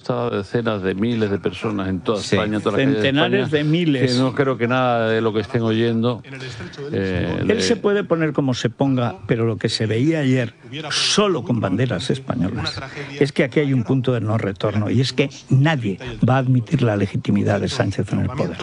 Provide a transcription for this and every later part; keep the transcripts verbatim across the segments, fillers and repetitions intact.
está a decenas de miles de personas en toda sí. España, toda la centenares de, España, de miles. Que no creo que nada de lo que estén oyendo. Eh, Él le... se puede poner como se ponga, pero lo que se veía ayer, solo con banderas españolas, es que aquí hay un punto de no retorno, y es que nadie va a admitir la legitimidad de Sánchez en el poder.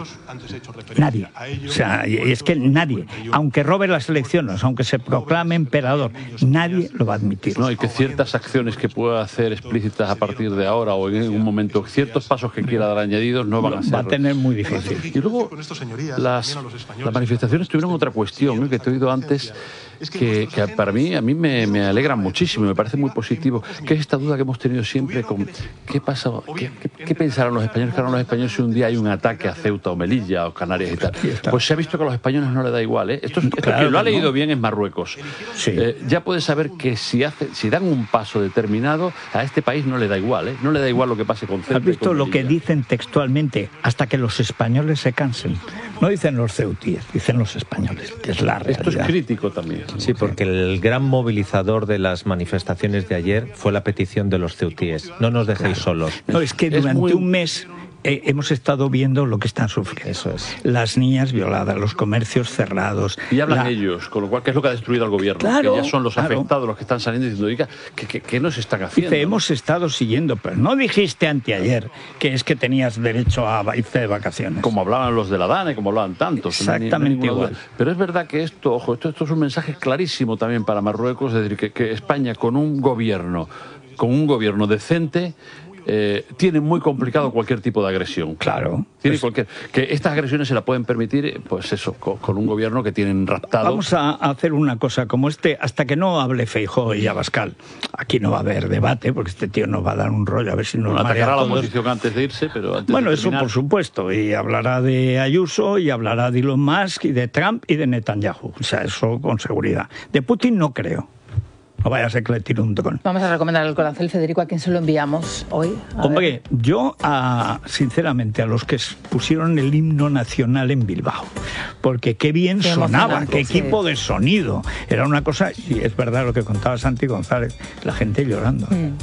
Nadie. O sea, es que nadie, aunque robe las elecciones, aunque se proclame emperador, nadie lo va a admitir. No, y que ciertas acciones que pueda hacer explícitas a partir de ahora o en un momento, ciertos pasos que quiera dar añadidos no van a ser. Va a tener muy difícil. Y luego las, las manifestaciones tuvieron otra cuestión, ¿eh? que te he oído antes, que, que para mí a mí me, me alegra muchísimo, me parece muy positivo, que es esta duda que hemos tenido siempre con qué pasa, qué, qué, qué pensarán los españoles, qué harán los españoles si un día hay un ataque a Ceuta o Melilla o Canarias y tal. Pues se ha visto que a los españoles no les da igual, ¿eh? Esto, esto claro, quien lo ha leído no. bien es Marruecos. Sí. Eh, ya puede saber que si hace, si dan un paso determinado, a este país no le da igual, ¿eh? No le da igual lo que pase con Ceuta. ¿Has visto lo que dicen textualmente? Hasta que los españoles se cansen. No dicen los ceutíes, dicen los españoles, que es la realidad. Esto es crítico también. Sí, porque el gran movilizador de las manifestaciones de ayer fue la petición de los ceutíes. No nos dejéis claro. solos. No, es que durante es muy... un mes... Eh, hemos estado viendo lo que están sufriendo. Eso es. Las niñas violadas, los comercios cerrados. Y hablan la... ellos, con lo cual, ¿qué es lo que ha destruido al gobierno? Claro, que ya son los claro. afectados los que están saliendo diciendo, oiga, ¿qué, qué, qué nos están haciendo? Dice, hemos estado siguiendo, pero no dijiste anteayer que es que tenías derecho a irte de vacaciones. Como hablaban los de la DANE, como hablaban tantos. Exactamente no igual. Duda. Pero es verdad que esto, ojo, esto, esto es un mensaje clarísimo también para Marruecos, es decir, que, que España con un gobierno, con un gobierno decente, Eh, tiene muy complicado cualquier tipo de agresión. Claro. Tiene pues, cualquier, que estas agresiones se la pueden permitir, pues eso, con, con un gobierno que tienen raptado. Vamos a hacer una cosa como este, hasta que no hable Feijóo y Abascal. Aquí no va a haber debate, porque este tío nos va a dar un rollo, a ver si nos bueno, atacará a la todos. oposición antes de irse, pero antes Bueno, de eso por supuesto, y hablará de Ayuso, y hablará de Elon Musk, y de Trump, y de Netanyahu. O sea, eso con seguridad. De Putin no creo. No vaya a ser que le tire un dron. Vamos a recomendar el Corazón, Federico, ¿a quién se lo enviamos hoy? A Hombre, ver. yo, a, sinceramente, a los que pusieron el himno nacional en Bilbao, porque qué bien qué sonaba, qué sí. equipo de sonido. Era una cosa, y es verdad lo que contaba Santi González, la gente llorando. Mm.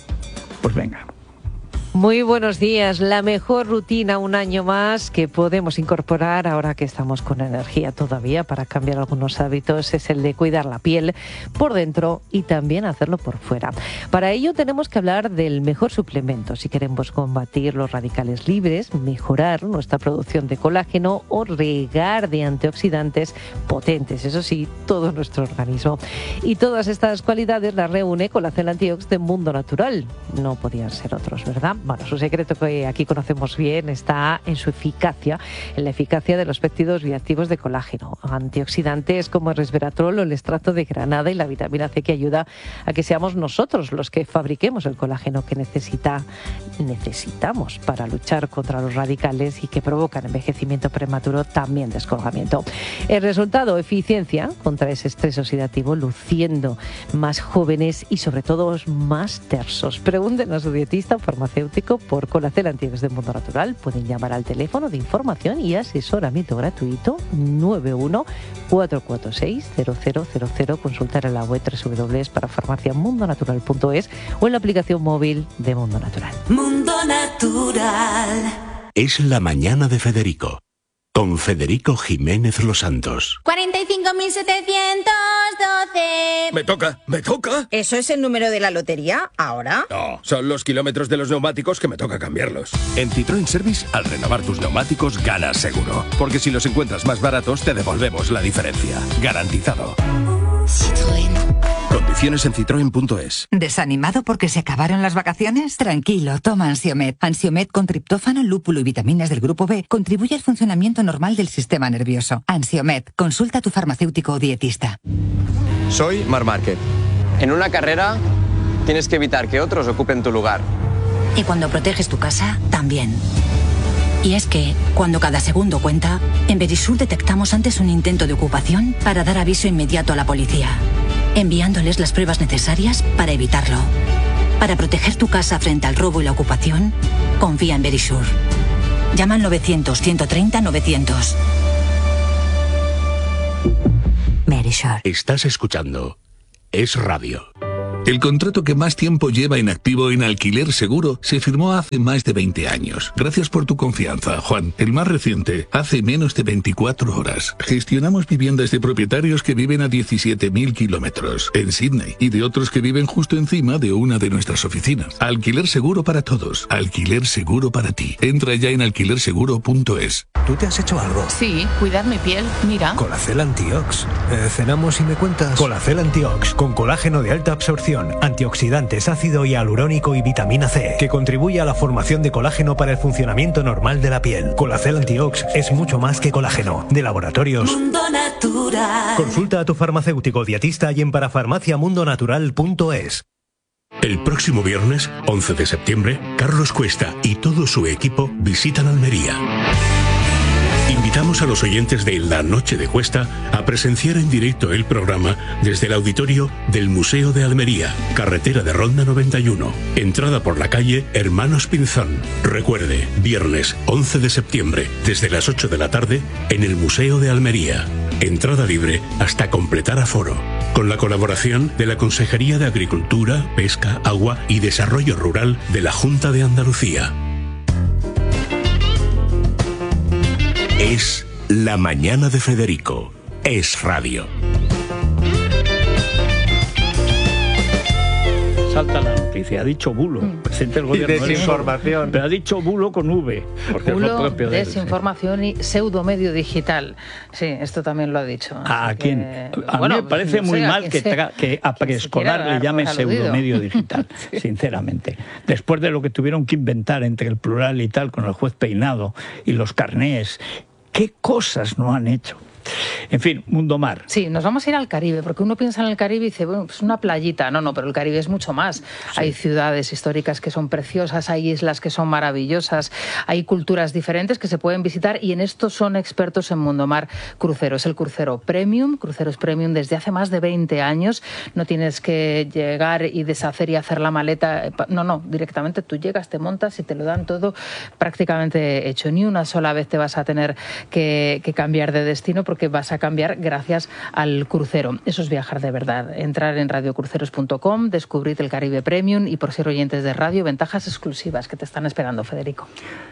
Pues venga. Muy buenos días. La mejor rutina un año más que podemos incorporar ahora que estamos con energía todavía para cambiar algunos hábitos es el de cuidar la piel por dentro y también hacerlo por fuera. Para ello tenemos que hablar del mejor suplemento si queremos combatir los radicales libres, mejorar nuestra producción de colágeno o regar de antioxidantes potentes, eso sí, todo nuestro organismo. Y todas estas cualidades las reúne Colacel Antiox de Mundo Natural. No podían ser otros, ¿verdad? Bueno, su secreto que aquí conocemos bien está en su eficacia, en la eficacia de los péptidos bioactivos de colágeno, antioxidantes como el resveratrol o el extracto de granada y la vitamina C que ayuda a que seamos nosotros los que fabriquemos el colágeno que necesita, necesitamos para luchar contra los radicales y que provocan envejecimiento prematuro, también descolgamiento. El resultado, eficiencia contra ese estrés oxidativo, luciendo más jóvenes y sobre todo más tersos. Pregunten a su dietista o farmacéutico por Colacel Antiox de Mundo Natural. Pueden llamar al teléfono de información y asesoramiento gratuito nueve uno cuatro cuatro seis cero cero cero cero, consultar en la web doble u doble u doble u punto parafarmacia mundo natural punto es o en la aplicación móvil de Mundo Natural. Mundo Natural. Es la mañana de Federico, con Federico Jiménez Los Santos. cuarenta y cinco mil setecientos doce. Me toca, me toca. ¿Eso es el número de la lotería ahora? No, son los kilómetros de los neumáticos que me toca cambiarlos. En Citroën Service, al renovar tus neumáticos, ganas seguro. Porque si los encuentras más baratos, te devolvemos la diferencia. Garantizado. Citroën. Condiciones en citroen punto es. ¿Desanimado porque se acabaron las vacaciones? Tranquilo, toma Ansiomed. Ansiomed con triptófano, lúpulo y vitaminas del grupo B contribuye al funcionamiento normal del sistema nervioso. Ansiomed, consulta a tu farmacéutico o dietista. Soy Marc Márquez. En una carrera tienes que evitar que otros ocupen tu lugar. Y cuando proteges tu casa, también. Y es que, cuando cada segundo cuenta, en Verisur detectamos antes un intento de ocupación para dar aviso inmediato a la policía, enviándoles las pruebas necesarias para evitarlo. Para proteger tu casa frente al robo y la ocupación, confía en Verisur. Llama al novecientos, ciento treinta, novecientos. Verisur. Estás escuchando Es Radio. El contrato que más tiempo lleva en activo en Alquiler Seguro se firmó hace más de veinte años. Gracias por tu confianza, Juan. El más reciente, hace menos de veinticuatro horas. Gestionamos viviendas de propietarios que viven a diecisiete mil kilómetros en Sydney y de otros que viven justo encima de una de nuestras oficinas. Alquiler Seguro para todos. Alquiler Seguro para ti. Entra ya en alquiler seguro punto es. ¿Tú te has hecho algo? Sí, cuidar mi piel. Mira. Colacel Antiox. Eh, ¿Cenamos y me cuentas? Colacel Antiox, con colágeno de alta absorción, antioxidantes, ácido hialurónico y vitamina C, que contribuye a la formación de colágeno para el funcionamiento normal de la piel. Colacel Antiox es mucho más que colágeno. De Laboratorios Mundo Natural. Consulta a tu farmacéutico dietista y en parafarmacia mundo natural punto es. El próximo viernes, once de septiembre, Carlos Cuesta y todo su equipo visitan Almería. Invitamos a los oyentes de La Noche de Cuesta a presenciar en directo el programa desde el auditorio del Museo de Almería, carretera de Ronda noventa y uno, entrada por la calle Hermanos Pinzón. Recuerde, viernes once de septiembre, desde las ocho de la tarde, en el Museo de Almería. Entrada libre hasta completar aforo. Con la colaboración de la Consejería de Agricultura, Pesca, Agua y Desarrollo Rural de la Junta de Andalucía. Es La Mañana de Federico. Es radio. Salta la noticia, ha dicho bulo, presidente del gobierno. Y desinformación. Pero ha dicho bulo con V. Porque bulo, es lo propio de él, desinformación sí. Y pseudomedio digital. Sí, esto también lo ha dicho. ¿A quién? Que, a bueno, mí me parece no muy sé, mal que, tra- que a preescolar le llame pseudomedio digital, sí. Sinceramente. Después de lo que tuvieron que inventar entre el plural y tal, con el juez Peinado y los carnés, ¿qué cosas no han hecho? En fin, Mundo Mar. Sí, nos vamos a ir al Caribe, porque uno piensa en el Caribe y dice, bueno, pues una playita. No, no, pero el Caribe es mucho más. Sí. Hay ciudades históricas que son preciosas, hay islas que son maravillosas, hay culturas diferentes que se pueden visitar y en esto son expertos en Mundo Mar Crucero. Es el crucero Premium, cruceros Premium desde hace más de veinte años. No tienes que llegar y deshacer y hacer la maleta. No, no, directamente tú llegas, te montas y te lo dan todo prácticamente hecho. Ni una sola vez te vas a tener que, que cambiar de destino porque vas a cambiar gracias al crucero. Eso es viajar de verdad. Entrar en radio cruceros punto com, descubrir el Caribe Premium y, por ser oyentes de radio, ventajas exclusivas que te están esperando, Federico.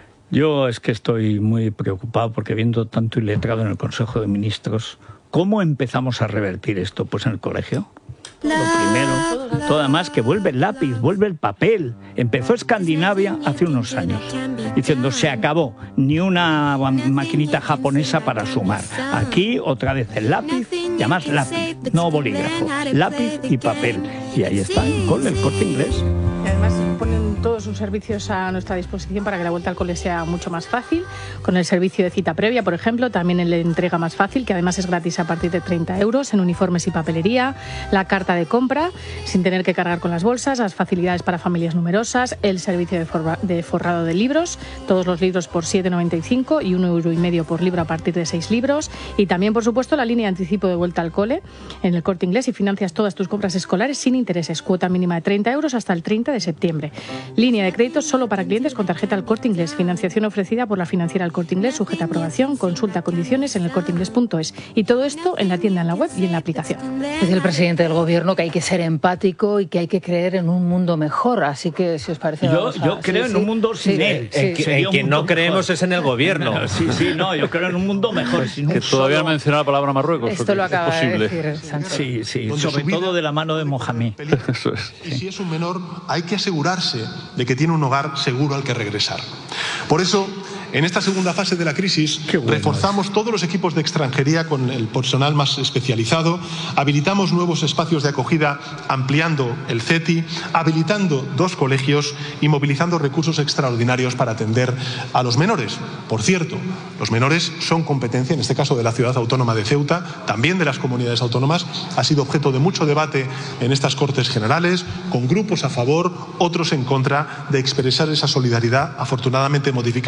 Yo es que estoy muy preocupado porque viendo tanto iletrado en el Consejo de Ministros, ¿cómo empezamos a revertir esto? Pues en el colegio. Lo primero, todo además que vuelve el lápiz, vuelve el papel. Empezó Escandinavia hace unos años, diciendo se acabó, ni una maquinita japonesa para sumar. Aquí otra vez el lápiz, y además lápiz, no bolígrafo, lápiz y papel. Y ahí está, con el Corte Inglés. Y además ponen todos sus servicios a nuestra disposición para que la vuelta al cole sea mucho más fácil, con el servicio de cita previa, por ejemplo, también en la entrega más fácil, que además es gratis a partir de treinta euros, en uniformes y papelería, la carta de compra, sin tener que cargar con las bolsas, las facilidades para familias numerosas, el servicio de, forra, de forrado de libros, todos los libros por siete noventa y cinco y un euro y medio por libro a partir de seis libros, y también, por supuesto, la línea de anticipo de vuelta al cole en el Corte Inglés y financias todas tus compras escolares sin intereses, cuota mínima de treinta euros hasta el treinta de septiembre. Línea de crédito solo para clientes con tarjeta El Corte Inglés. Financiación ofrecida por la financiera El Corte Inglés, sujeta a aprobación. Consulta condiciones en el corte inglés punto es. Y todo esto en la tienda, en la web y en la aplicación. Dice el presidente del gobierno que hay que ser empático y que hay que creer en un mundo mejor. Así que, si os parece... Yo, a... yo creo sí, en sí. un mundo sin sí, él. Sí, en sí. en quien no creemos mejor. Es en el gobierno. Sí, sí, no, yo creo en un mundo mejor. Sin que un todavía solo... ha mencionado la palabra Marruecos. Esto lo acaba es posible. de decir Sánchez. Sí, sí, sobre todo de la mano de Mohamed. Eso es. Y si es un menor, hay que asegurarse de que tiene un hogar seguro al que regresar. Por eso, en esta segunda fase de la crisis, bueno reforzamos es. todos los equipos de extranjería con el personal más especializado, habilitamos nuevos espacios de acogida ampliando el C E T I, habilitando dos colegios y movilizando recursos extraordinarios para atender a los menores. Por cierto, los menores son competencia, en este caso de la Ciudad Autónoma de Ceuta, también de las comunidades autónomas. Ha sido objeto de mucho debate en estas Cortes Generales, con grupos a favor, otros en contra de expresar esa solidaridad. Afortunadamente modificamos el artículo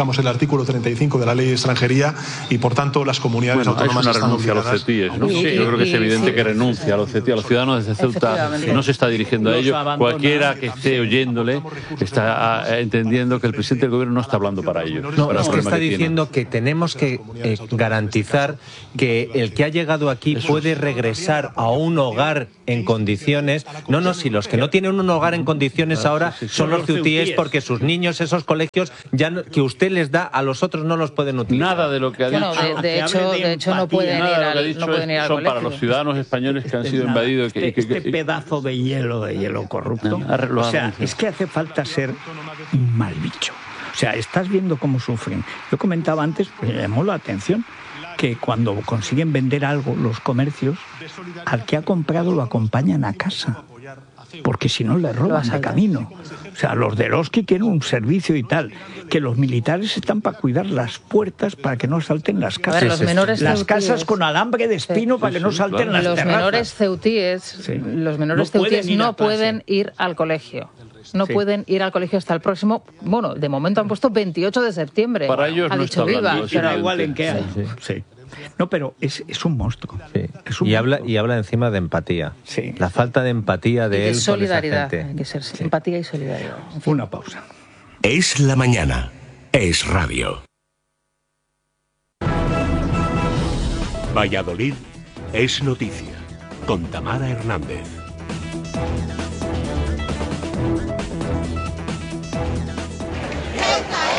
artículo treinta y cinco de la Ley de Extranjería y, por tanto, las comunidades bueno, autónomas es una están renuncia obligadas. a los C E T I Es, ¿no? Sí, sí, yo creo que es evidente sí, que renuncia a los C E T I Es, a los ciudadanos desde Ceuta, no se está dirigiendo a ellos. Cualquiera que esté oyéndole está a, entendiendo que el presidente del gobierno no está hablando para ellos. No, para es que está que diciendo que tenemos que eh, garantizar que el que ha llegado aquí puede regresar a un hogar en condiciones. No, no, si los que no tienen un hogar en condiciones ahora son los C E T I Es porque sus niños, esos colegios ya no, que usted les da, a los otros no los pueden utilizar. Nada de lo que ha dicho. Bueno, de, de hecho, de hecho no pueden ir Nada de lo que ha al, dicho no pueden ir al son colegio. para los ciudadanos españoles que han sido Nada, invadidos. Este, que, que, este pedazo de hielo, de hielo corrupto. No, arreglo, o sea, arreglo. es que hace falta ser un mal bicho. O sea, estás viendo cómo sufren. Yo comentaba antes, pues, me llamó la atención, que cuando consiguen vender algo, los comercios, al que ha comprado lo acompañan a casa. Porque si no le roban de camino. O sea, los de Eroski quieren un servicio y tal. Que los militares están para cuidar las puertas para que no salten las casas. Ver, los menores las ceutíes. casas con alambre de espino Sí, para sí, que no sí, salten claro. las Los terrazas. menores ceutíes, sí. los menores No pueden ceutíes ir a no clase. pueden ir al colegio. No Sí. pueden ir al colegio hasta el próximo. Bueno, de momento han puesto veintiocho de septiembre. Para ellos ha no dicho está Viva. hablando, pero Da igual en qué Sí, año. sí. Sí. No, pero es, es un monstruo. Sí. Es un Y habla monstruo. y habla encima de empatía. Sí. La falta de empatía de Y de él solidaridad. con esa Hay gente. que ser empatía y solidaridad. En fin. Una pausa. Es la mañana. Es radio. Valladolid es noticia. Con Tamara Hernández.